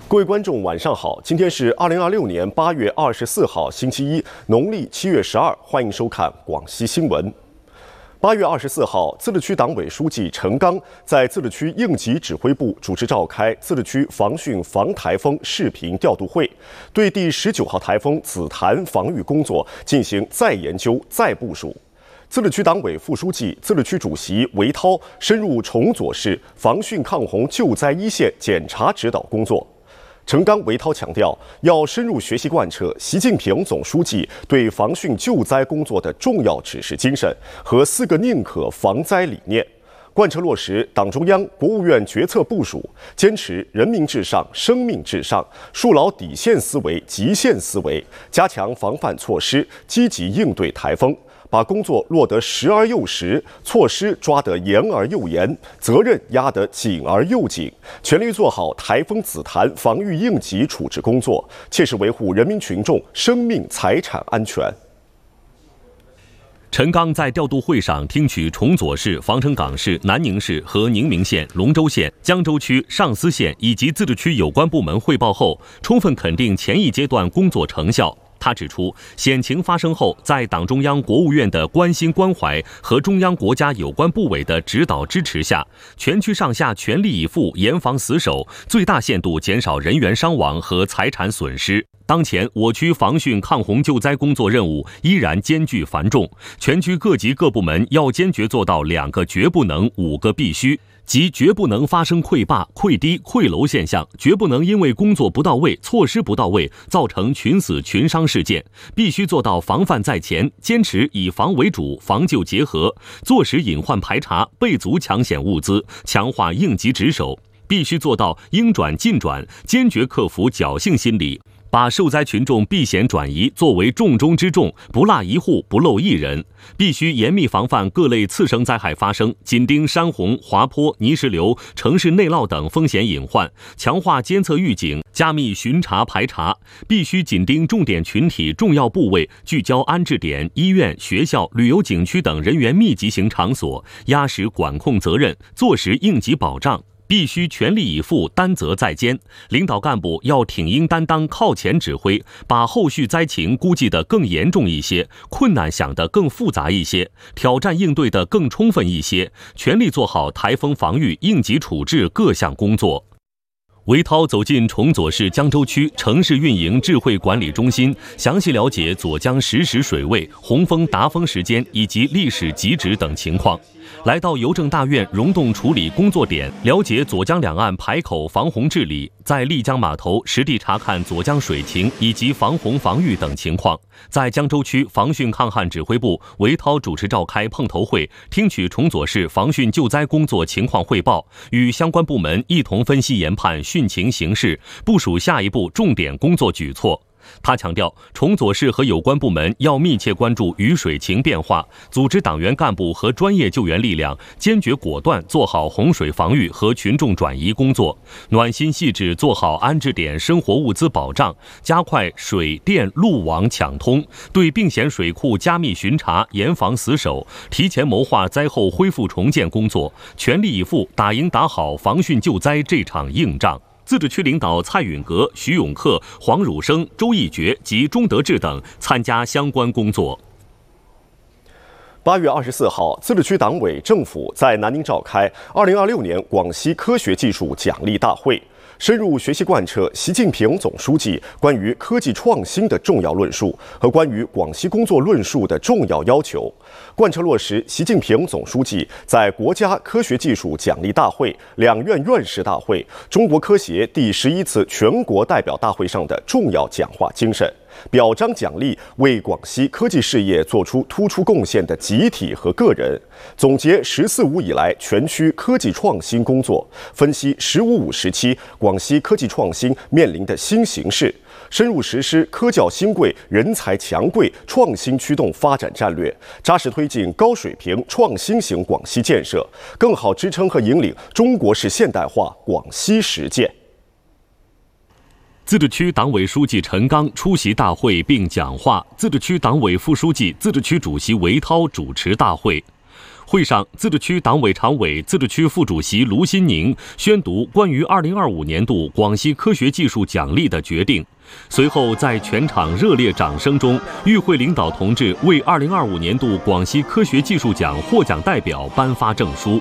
各位观众，晚上好！今天是2026年8月24号，星期一，农历7月12，欢迎收看广西新闻。8月24号，自治区党委书记陈刚在自治区应急指挥部主持召开自治区防汛防台风视频调度会，对第19号台风紫檀防御工作进行再研究、再部署。自治区党委副书记、自治区主席韦涛深入崇左市防汛抗洪救灾一线检查指导工作。陈刚、韦涛强调，要深入学习贯彻习近平总书记对防汛救灾工作的重要指示精神和4个宁可防灾理念，贯彻落实党中央、国务院决策部署，坚持人民至上、生命至上，树牢底线思维、极限思维，加强防范措施，积极应对台风。把工作落得实而又实，措施抓得严而又严，责任压得紧而又紧，全力做好台风紫檀防御应急处置工作，切实维护人民群众生命财产安全。 陈刚在调度会上听取崇左市、防城港市、南宁市和宁明县、龙州县、江州区、上思县以及自治区有关部门汇报后，充分肯定前一阶段工作成效。他指出，险情发生后，在党中央、国务院的关心关怀和中央国家有关部委的指导支持下，全区上下全力以赴，严防死守，最大限度减少人员伤亡和财产损失。当前，我区防汛抗洪救灾工作任务依然艰巨繁重，全区各级各部门要坚决做到2个绝不能、5个必须。即绝不能发生溃坝、溃堤、溃楼现象，绝不能因为工作不到位、措施不到位造成群死群伤事件，必须做到防范在前，坚持以防为主、防救结合，坐实隐患排查，备足抢险物资，强化应急值守，必须做到应转尽转，坚决克服侥幸心理，把受灾群众避险转移作为重中之重，不落一户，不漏一人。必须严密防范各类次生灾害发生，紧盯山洪、滑坡、泥石流、城市内涝等风险隐患，强化监测预警，加密巡查排查。必须紧盯重点群体、重要部位，聚焦安置点、医院、学校、旅游景区等人员密集型场所，压实管控责任，做实应急保障。必须全力以赴，担责在肩。领导干部要挺膺担当，靠前指挥，把后续灾情估计得更严重一些，困难想得更复杂一些，挑战应对得更充分一些，全力做好台风防御应急处置各项工作。韦涛走进崇左市江州区城市运营智慧管理中心，详细了解左江实时水位、洪峰达峰时间以及历史极值等情况。来到邮政大院溶洞处理工作点，了解左江两岸排口防洪治理，在丽江码头实地查看左江水情以及防洪防御等情况。在江州区防汛抗旱指挥部，韦涛主持召开碰头会，听取崇左市防汛救灾工作情况汇报，与相关部门一同分析研判汛情形势，部署下一步重点工作举措。他强调，崇左市和有关部门要密切关注雨水情变化，组织党员干部和专业救援力量，坚决果断做好洪水防御和群众转移工作，暖心细致做好安置点生活物资保障，加快水电路网抢通，对并险水库加密巡查，严防死守，提前谋划灾后恢复重建工作，全力以赴打赢打好防汛救灾这场硬仗。自治区领导蔡允格、徐永克、黄汝生、周义觉及钟德志等参加相关工作。 8月24号，自治区党委政府在南宁召开2026年广西科学技术奖励大会，深入学习贯彻习近平总书记关于科技创新的重要论述和关于广西工作论述的重要要求，贯彻落实习近平总书记在国家科学技术奖励大会、两院院士大会、中国科协第11次全国代表大会上的重要讲话精神，表彰奖励为广西科技事业做出突出贡献的集体和个人，总结“14五”以来全区科技创新工作，分析“15五”时期广西科技创新面临的新形势，深入实施科教新贵、人才强贵创新驱动发展战略，扎实推进高水平创新型广西建设，更好支撑和引领中国式现代化广西实践。 自治区党委书记陈刚出席大会并讲话，自治区党委副书记、自治区主席韦涛主持大会。 会上，自治区党委常委、自治区副主席卢新宁宣读关于2025年度广西科学技术奖励的决定。随后，在全场热烈掌声中，与会领导同志为2025年度广西科学技术奖获奖代表颁发证书。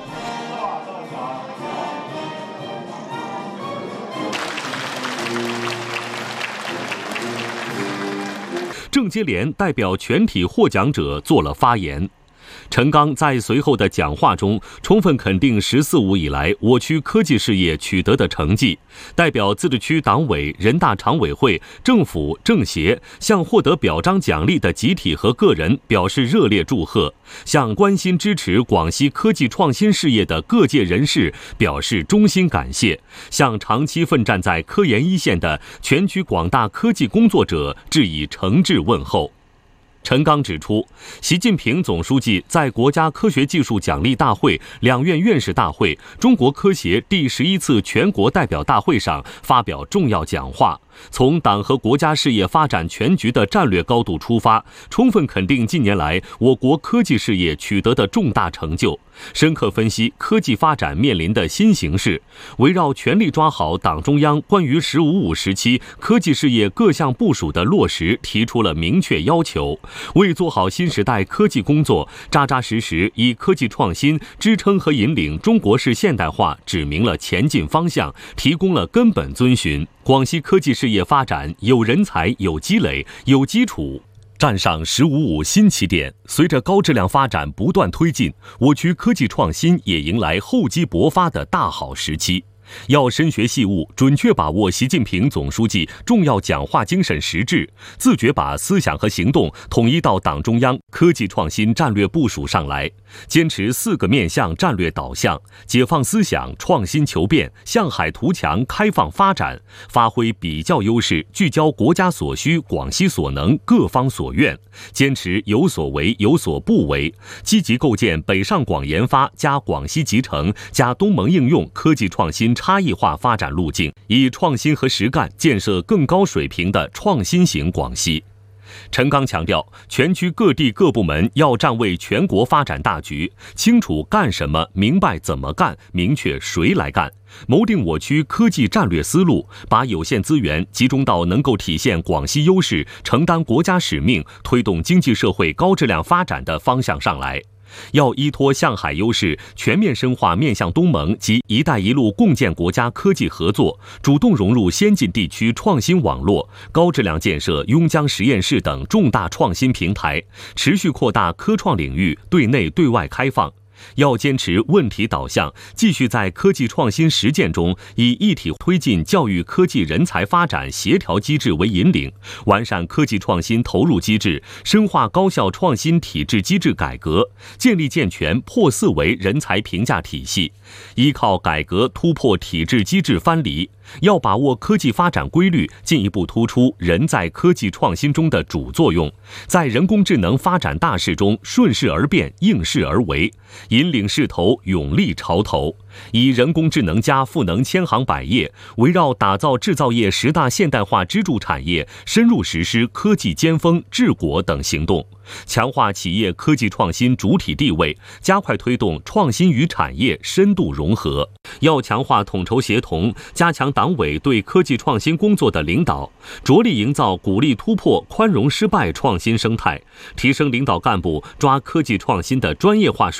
郑接连代表全体获奖者做了发言。陈刚在随后的讲话中充分肯定“十四五”以来我区科技事业取得的成绩，代表自治区党委、人大常委会、政府、政协向获得表彰奖励的集体和个人表示热烈祝贺，向关心支持广西科技创新事业的各界人士表示衷心感谢，向长期奋战在科研一线的全区广大科技工作者致以诚挚问候。陈刚指出，习近平总书记在国家科学技术奖励大会、两院院士大会、中国科协第11次全国代表大会上发表重要讲话，从党和国家事业发展全局的战略高度出发，充分肯定近年来我国科技事业取得的重大成就，深刻分析科技发展面临的新形势，围绕全力抓好党中央关于“十五五”时期科技事业各项部署的落实提出了明确要求，为做好新时代科技工作，扎扎实实以科技创新支撑和引领中国式现代化指明了前进方向，提供了根本遵循。广西科技事业发展有人才、有积累、有基础，站上“十五五”新起点。随着高质量发展不断推进，我区科技创新也迎来厚积薄发的大好时期。要深学细悟，准确把握习近平总书记重要讲话精神实质，自觉把思想和行动统一到党中央科技创新战略部署上来，坚持4个面向战略导向，解放思想，创新求变，向海图强，开放发展，发挥比较优势，聚焦国家所需，广西所能，各方所愿，坚持有所为，有所不为，积极构建北上广研发加广西集成加东盟应用科技创新差异化发展路径，以创新和实干建设更高水平的创新型广西。陈刚强调，全区各地各部门要站位全国发展大局，清楚干什么，明白怎么干，明确谁来干，谋定我区科技战略思路，把有限资源集中到能够体现广西优势、承担国家使命、推动经济社会高质量发展的方向上来。要依托向海优势，全面深化面向东盟及“一带一路”共建国家科技合作，主动融入先进地区创新网络，高质量建设邕江实验室等重大创新平台，持续扩大科创领域对内对外开放。要坚持问题导向，继续在科技创新实践中以一体推进教育科技人才发展协调机制为引领，完善科技创新投入机制，深化高校创新体制机制改革，建立健全破4维人才评价体系，依靠改革突破体制机制藩篱。要把握科技发展规律，进一步突出人在科技创新中的主作用，在人工智能发展大势中顺势而变，应势而为，引领势头，勇立潮头，以人工智能加赋能千行百业，围绕打造制造业10大现代化支柱产业，深入实施科技尖峰、治国等行动，强化企业科技创新主体地位，加快推动创新与产业深度融合。要强化统筹协同，加强党委对科技创新工作的领导，着力营造鼓励突破、宽容失败创新生态，提升领导干部抓科技创新的专业化